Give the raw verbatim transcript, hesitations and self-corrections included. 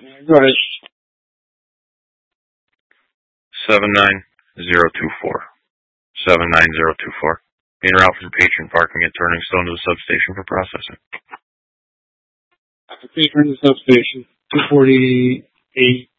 Go ahead. seven nine zero two four. seven nine zero two four. In route from Patron parking at Turning Stone to the substation for processing. Patron to the substation. two forty-eight